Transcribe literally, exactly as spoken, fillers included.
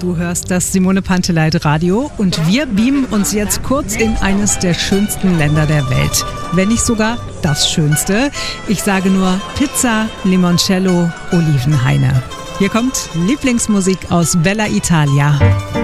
Du hörst das Simone Panteleit Radio und wir beamen uns jetzt kurz in eines der schönsten Länder der Welt. Wenn nicht sogar das Schönste. Ich sage nur Pizza, Limoncello, Olivenhaine. Hier kommt Lieblingsmusik aus Bella Italia.